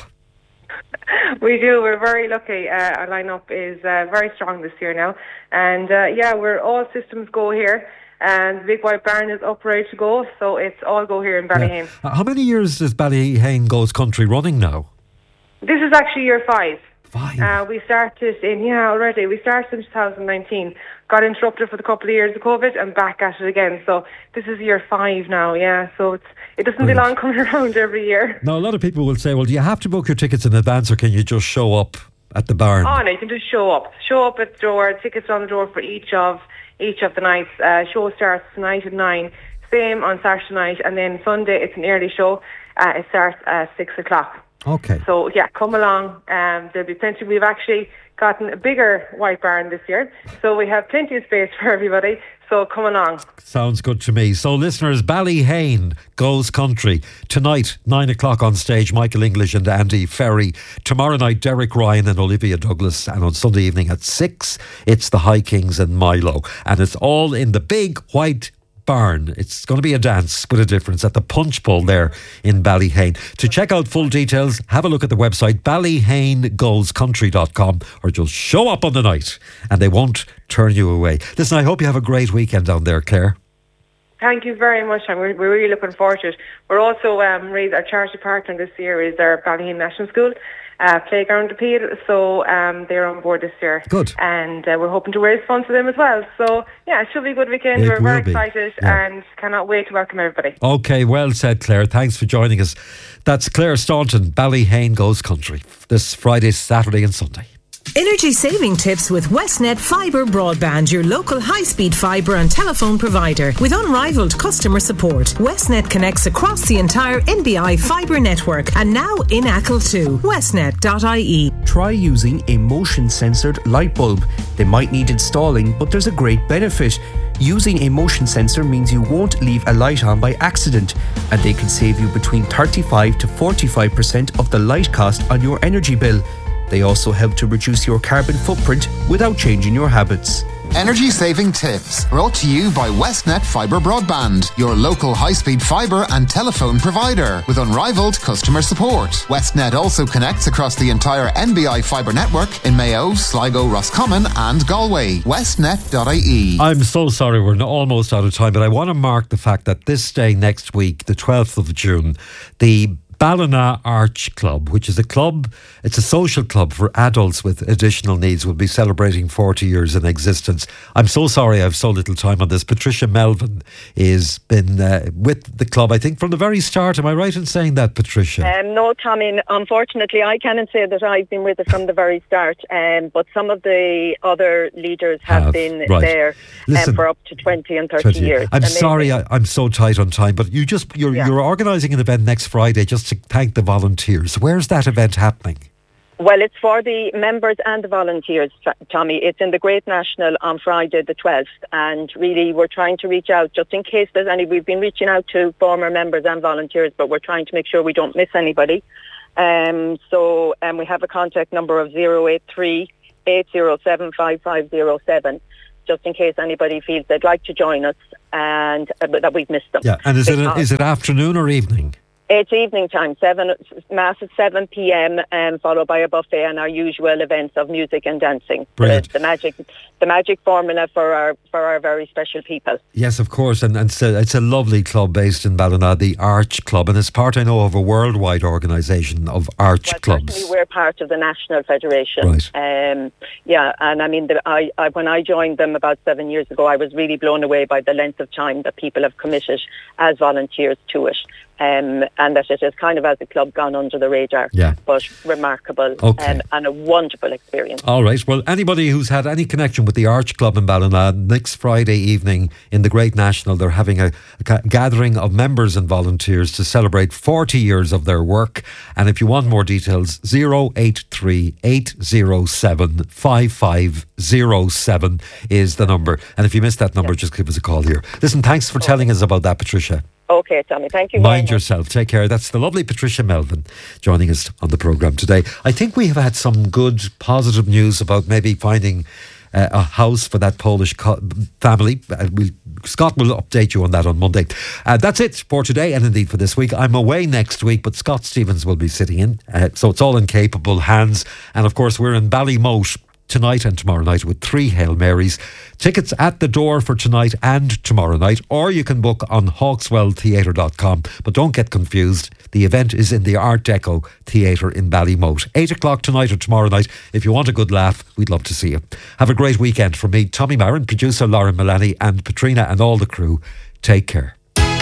We do. We're very lucky. Our lineup is very strong this year now. And we're all systems go here. And the Big White Barn is up ready to go, so it's all go here in Ballyhane. Yeah. How many years is Ballyhane Goes Country running now? This is actually year 5. 5? We started already. We started in 2019. Got interrupted for a couple of years of COVID and back at it again. So this is year 5 now, So it doesn't belong coming around every year. Now, a lot of people will say, well, do you have to book your tickets in advance or can you just show up at the barn? Oh, no, you can just show up. Show up at the door, tickets on the door for each of the nights. Show starts tonight at 9. Same on Saturday night, and then Sunday it's an early show. It starts at 6 o'clock. Okay. So come along. There'll be plenty. We've actually gotten a bigger White Barn this year, so we have plenty of space for everybody. So come along. Sounds good to me. So listeners, Ballyhane Goes Country. Tonight, 9 o'clock on stage, Michael English and Andy Ferry. Tomorrow night, Derek Ryan and Olivia Douglas. And on Sunday evening at 6, it's the High Kings and Milo. And it's all in the Big White Barn. It's going to be a dance with a difference at the Punch Bowl there in Ballyhane. To check out full details, have a look at the website ballyhanegoescountry.com, or just show up on the night and they won't turn you away. Listen, I hope you have a great weekend down there, Claire. Thank you very much. We're really looking forward to it. We're also our charity partner this year is our Ballyhane National School Playground Appeal, so they're on board this year. Good. And we're hoping to raise funds for them as well. So it should be a good weekend. We're very excited and cannot wait to welcome everybody. Okay, well said, Claire. Thanks for joining us. That's Claire Staunton, Ballyhane Goes Country, this Friday, Saturday and Sunday. Energy saving tips with Westnet Fibre Broadband, your local high-speed fibre and telephone provider. With unrivaled customer support, Westnet connects across the entire NBI fibre network and now in Achill too. Westnet.ie. Try using a motion-censored light bulb. They might need installing, but there's a great benefit. Using a motion sensor means you won't leave a light on by accident, and they can save you between 35 to 45% of the light cost on your energy bill. They also help to reduce your carbon footprint without changing your habits. Energy saving tips brought to you by Westnet Fibre Broadband, your local high-speed fibre and telephone provider with unrivaled customer support. Westnet also connects across the entire NBI fibre network in Mayo, Sligo, Roscommon and Galway. Westnet.ie. I'm so sorry, we're almost out of time, but I want to mark the fact that this day next week, the 12th of June, the Ballina Arch Club, which is a club, it's a social club for adults with additional needs, will be celebrating 40 years in existence. I'm so sorry I have so little time on this. Patricia Melvin has been with the club, I think, from the very start. Am I right in saying that, Patricia? No, Tommy, unfortunately I cannot say that I've been with it from the very start, but some of the other leaders have been there for up to 20 and 30 years. I'm sorry I'm so tight on time, but you're organising an event next Friday just to thank the volunteers. Where's that event happening? Well, it's for the members and the volunteers, Tommy. It's in the Great National on Friday the 12th, and really we're trying to reach out just in case there's any. We've been reaching out to former members and volunteers, but we're trying to make sure we don't miss anybody. So we have a contact number of 083 807 5507, just in case anybody feels they'd like to join us and that we've missed them. Yeah, and is it afternoon or evening? It's evening time, Mass at 7 p.m, followed by a buffet and our usual events of music and dancing. Brilliant. The magic formula for our very special people. Yes, of course, and so it's a lovely club based in Ballina, the Arch Club, and it's part, I know, of a worldwide organisation of arch clubs. Certainly we're part of the National Federation. Right. And I mean, when I joined them about 7 years ago, I was really blown away by the length of time that people have committed as volunteers to it. And that it has kind of, as a club, gone under the radar. Yeah. But remarkable and a wonderful experience. All right. Well, anybody who's had any connection with the Arch Club in Ballina, next Friday evening in the Great National, they're having a gathering of members and volunteers to celebrate 40 years of their work. And if you want more details, 083 807 5507 is the number. And if you missed that number, just give us a call here. Listen, thanks for telling us about that, Patricia. Okay, Tommy, thank you very much. Mind yourself. Take care. That's the lovely Patricia Melvin joining us on the programme today. I think we have had some good, positive news about maybe finding a house for that Polish family. Scott will update you on that on Monday. That's it for today and indeed for this week. I'm away next week, but Scott Stevens will be sitting in. So it's all in capable hands. And of course, we're in Ballymote tonight and tomorrow night with 3 Hail Marys. Tickets at the door for tonight and tomorrow night, or you can book on hawkswelltheatre.com. But don't get confused, the event is in the Art Deco Theatre in Ballymote. 8 o'clock tonight or tomorrow night. If you want a good laugh, we'd love to see you. Have a great weekend. From me, Tommy Marin, producer Lauren Mullaney and Patrina and all the crew. Take care.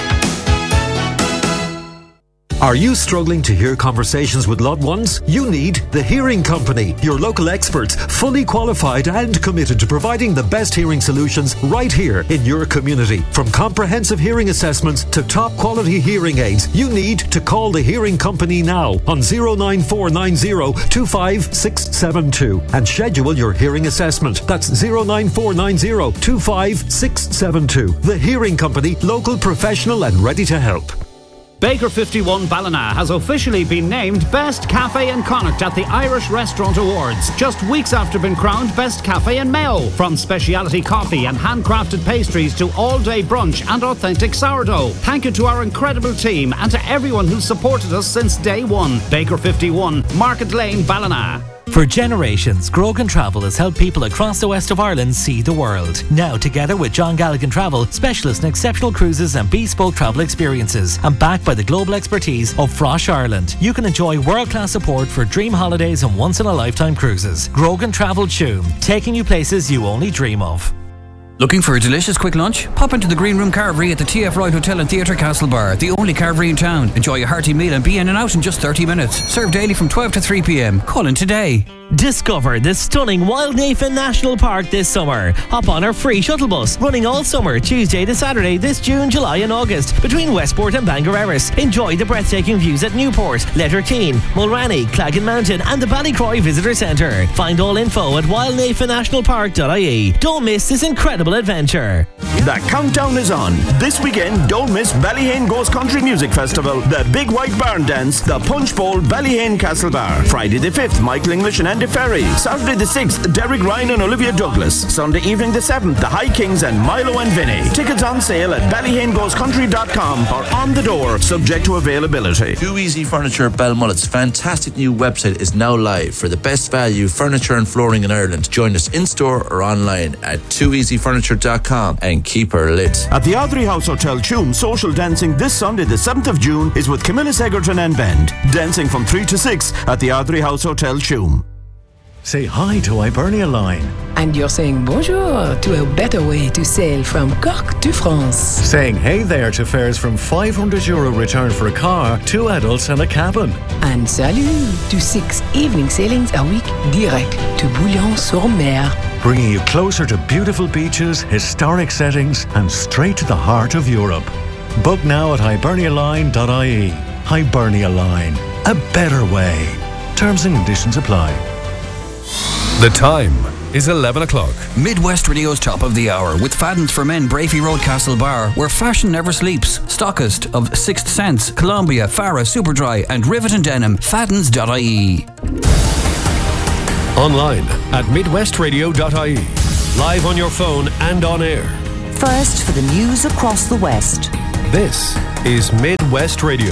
Are you struggling to hear conversations with loved ones? You need The Hearing Company, your local experts, fully qualified and committed to providing the best hearing solutions right here in your community. From comprehensive hearing assessments to top quality hearing aids, you need to call The Hearing Company now on 09490 25672 and schedule your hearing assessment. That's 09490 25672. The Hearing Company, local, professional and ready to help. Baker 51 Ballina has officially been named Best Cafe in Connacht at the Irish Restaurant Awards, just weeks after being crowned Best Cafe in Mayo. From speciality coffee and handcrafted pastries to all-day brunch and authentic sourdough. Thank you to our incredible team and to everyone who's supported us since day one. Baker 51, Market Lane, Ballina. For generations, Grogan Travel has helped people across the west of Ireland see the world. Now, together with John Galligan Travel, specialists in exceptional cruises and bespoke travel experiences, and backed by the global expertise of Frosh Ireland, you can enjoy world-class support for dream holidays and once-in-a-lifetime cruises. Grogan Travel Tuam, taking you places you only dream of. Looking for a delicious quick lunch? Pop into the Green Room Carvery at the TF Wright Hotel and Theatre Castlebar, the only carvery in town. Enjoy a hearty meal and be in and out in just 30 minutes. Served daily from 12 to 3 p.m. Call in today. Discover the stunning Wildnafen National Park this summer. Hop on our free shuttle bus, running all summer, Tuesday to Saturday this June, July and August, between Westport and Bangor Erris. Enjoy the breathtaking views at Newport, Letterkeene, Mulranny, Claggan Mountain and the Ballycroy Visitor Centre. Find all info at wildnafennationalpark.ie. Don't miss this incredible adventure. The countdown is on. This weekend, don't miss Ballyhane Goes Country Music Festival, the Big White Barn Dance, the Punch Bowl, Ballyhane Castle Bar. Friday the 5th, Michael English and Andy Ferry. Saturday the 6th, Derek Ryan and Olivia Douglas. Sunday evening the 7th, the High Kings and Milo and Vinny. Tickets on sale at ballyhanegoescountry.com or on the door, subject to availability. Too Easy Furniture Balmullet's fantastic new website is now live for the best value furniture and flooring in Ireland. Join us in-store or online at tooeasyfurniture.com and keep her lit. At the Audrey House Hotel Tuam, social dancing this Sunday the 7th of June is with Camilla Egerton and Bend. Dancing from 3 to 6 at the Audrey House Hotel Tuam. Say hi to Hibernia Line. And you're saying bonjour to a better way to sail from Cork to France. Saying hey there to fares from €500 return for a car, 2 adults and a cabin. And salut to 6 evening sailings a week direct to Bouillon-sur-Mer. Bringing you closer to beautiful beaches, historic settings and straight to the heart of Europe. Book now at hibernialine.ie. Hibernia Line. A better way. Terms and conditions apply. The time is 11 o'clock. Midwest Radio's Top of the Hour with Fadden's for Men, Brafey Road, Castle Bar, where fashion never sleeps. Stockist of Sixth Sense, Columbia, Farah, Superdry and Rivet and Denim. Faddens.ie. Online at midwestradio.ie. Live on your phone and on air. First for the news across the West. This is Midwest Radio.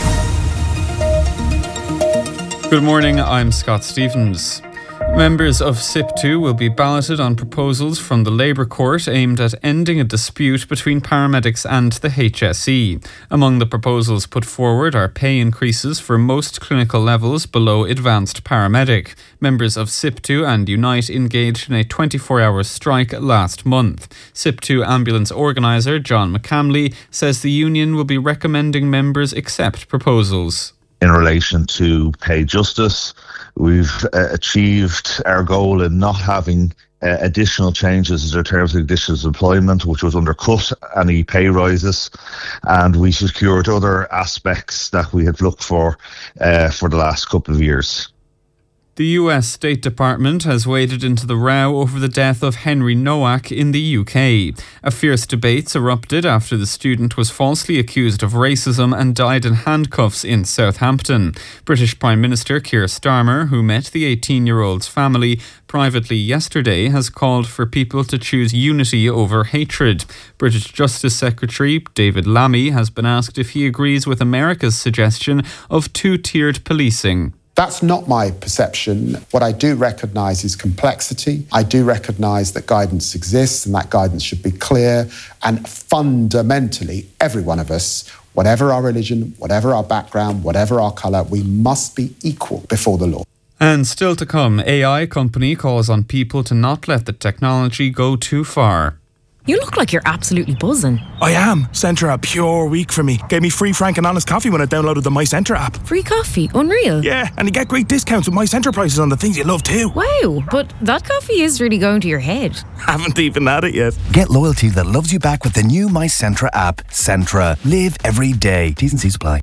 Good morning, I'm Scott Stevens. Members of SIP2 will be balloted on proposals from the Labour Court aimed at ending a dispute between paramedics and the HSE. Among the proposals put forward are pay increases for most clinical levels below advanced paramedic. Members of SIP2 and Unite engaged in a 24-hour strike last month. SIP2 ambulance organiser John McCamley says the union will be recommending members accept proposals. In relation to pay justice, we've achieved our goal in not having additional changes in terms of conditions of employment, which was undercut any pay rises, and we secured other aspects that we had looked for the last couple of years. The US State Department has waded into the row over the death of Henry Nowak in the UK. A fierce debate erupted after the student was falsely accused of racism and died in handcuffs in Southampton. British Prime Minister Keir Starmer, who met the 18-year-old's family privately yesterday, has called for people to choose unity over hatred. British Justice Secretary David Lammy has been asked if he agrees with America's suggestion of two-tiered policing. That's not my perception. What I do recognise is complexity. I do recognise that guidance exists and that guidance should be clear. And fundamentally, every one of us, whatever our religion, whatever our background, whatever our colour, we must be equal before the law. And still to come, AI company calls on people to not let the technology go too far. You look like you're absolutely buzzing. I am. Centra a pure week for me. Gave me free frank and honest coffee when I downloaded the My Centra app. Free coffee? Unreal. Yeah, and you get great discounts with My Centra prices on the things you love too. Wow, but that coffee is really going to your head. Haven't even had it yet. Get loyalty that loves you back with the new My Centra app. Centra. Live every day. T's and C's apply.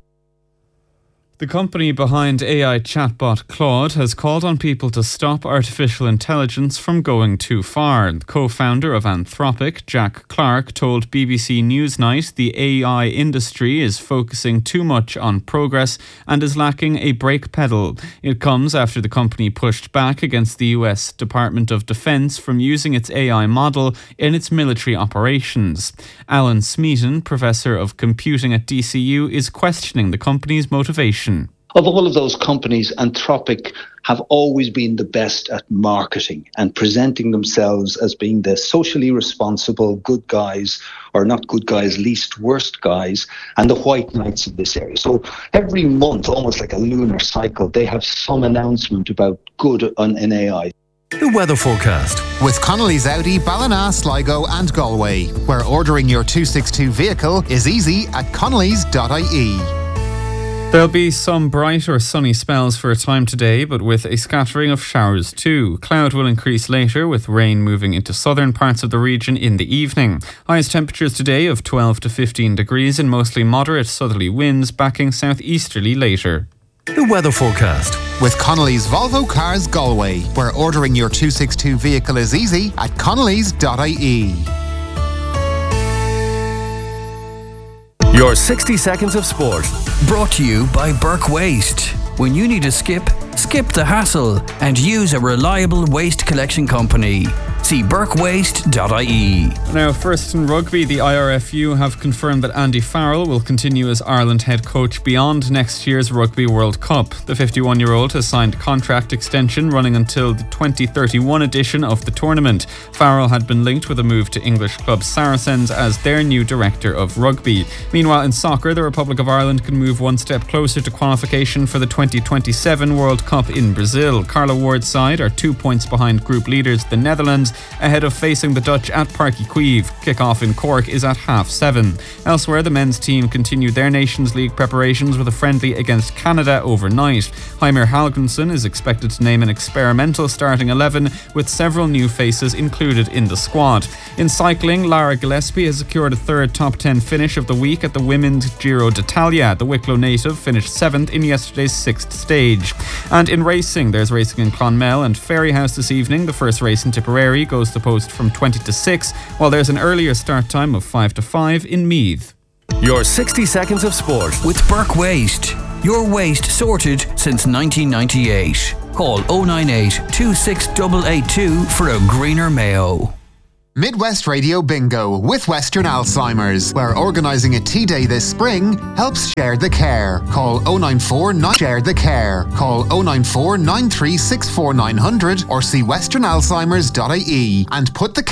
The company behind AI chatbot Claude has called on people to stop artificial intelligence from going too far. The co-founder of Anthropic, Jack Clark, told BBC Newsnight the AI industry is focusing too much on progress and is lacking a brake pedal. It comes after the company pushed back against the US Department of Defense from using its AI model in its military operations. Alan Smeaton, professor of computing at DCU, is questioning the company's motivation. Of all of those companies, Anthropic have always been the best at marketing and presenting themselves as being the socially responsible good guys, or not good guys, least worst guys, and the white knights of this area. So every month, almost like a lunar cycle, they have some announcement about good in AI. The weather forecast. With Connolly's Audi, Ballina, Sligo and Galway, where ordering your 262 vehicle is easy at connolly's.ie. There'll be some bright or sunny spells for a time today, but with a scattering of showers too. Cloud will increase later, with rain moving into southern parts of the region in the evening. Highest temperatures today of 12 to 15 degrees and mostly moderate southerly winds backing southeasterly later. The weather forecast. With Connolly's Volvo Cars Galway, where ordering your 262 vehicle is easy at connolly's.ie. Your 60 seconds of sport. Brought to you by Burke Waste. When you need a skip the hassle and use a reliable waste collection company. See burkewaste.ie. Now, first in rugby, the IRFU have confirmed that Andy Farrell will continue as Ireland head coach beyond next year's Rugby World Cup. The 51-year-old has signed a contract extension running until the 2031 edition of the tournament. Farrell had been linked with a move to English club Saracens as their new director of rugby. Meanwhile, in soccer, the Republic of Ireland can move one step closer to qualification for the 2027 World Cup in Brazil. Carla Ward's side are 2 points behind group leaders the Netherlands, ahead of facing the Dutch at Parky Queeve. Kick-off in Cork is at 7:30. Elsewhere, the men's team continued their Nations League preparations with a friendly against Canada overnight. Heimir Hallgrímsson is expected to name an experimental starting 11 with several new faces included in the squad. In cycling, Lara Gillespie has secured a third top 10 finish of the week at the Women's Giro d'Italia. The Wicklow native finished 7th in yesterday's 6th stage. And in racing, there's racing in Clonmel and Ferryhouse this evening. The first race in Tipperary goes to post from 20 to 6, while there's an earlier start time of 5 to 5 in Meath. Your 60 seconds of sport. With Burke Waste. Your waste sorted since 1998. Call 098 26882 for a greener Mayo. Midwest Radio Bingo with Western Alzheimer's, where organising a tea day this spring helps share the care. Call 0949 Share the Care. Call 094 9364 900 or see westernalzheimers.ie and put the